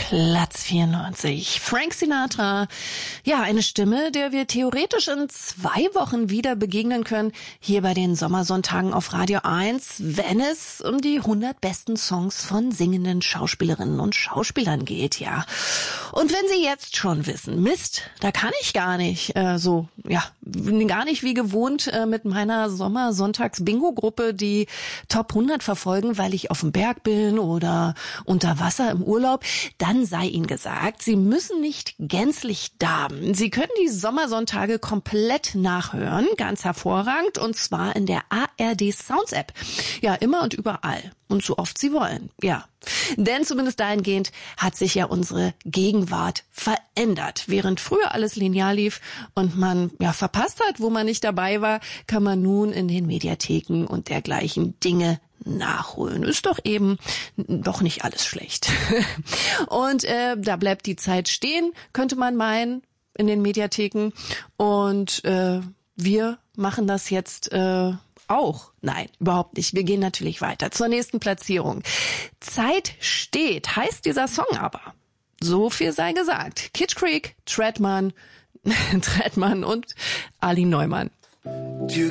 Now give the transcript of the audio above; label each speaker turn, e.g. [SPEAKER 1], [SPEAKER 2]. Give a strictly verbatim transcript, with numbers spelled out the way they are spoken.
[SPEAKER 1] Platz vierundneunzig. Frank Sinatra. Ja, eine Stimme, der wir theoretisch in zwei Wochen wieder begegnen können, hier bei den Sommersonntagen auf Radio eins, wenn es um die hundert besten Songs von singenden Schauspielerinnen und Schauspielern geht, ja. Und wenn Sie jetzt schon wissen, Mist, da kann ich gar nicht äh, so, ja, gar nicht wie gewohnt äh, mit meiner Sommersonntags-Bingo-Gruppe die Top hundert verfolgen, weil ich auf dem Berg bin oder unter Wasser im Urlaub, dann sei Ihnen gesagt, Sie müssen nicht gänzlich darben. Sie können die Sommersonntage komplett nachhören, ganz hervorragend, und zwar in der A R D Sounds App. Ja, immer und überall und so oft Sie wollen, ja. Denn zumindest dahingehend hat sich ja unsere Gegenwart verändert. Während früher alles linear lief und man ja verpasst hat, wo man nicht dabei war, kann man nun in den Mediatheken und dergleichen Dinge nachholen. Ist doch eben doch nicht alles schlecht. Und äh, da bleibt die Zeit stehen, könnte man meinen, in den Mediatheken. Und äh, wir machen das jetzt äh, auch. Nein, überhaupt nicht. Wir gehen natürlich weiter zur nächsten Platzierung. Zeit steht, heißt dieser Song aber. So viel sei gesagt. Kitsch Creek, Treadman, Treadman und Ali Neumann.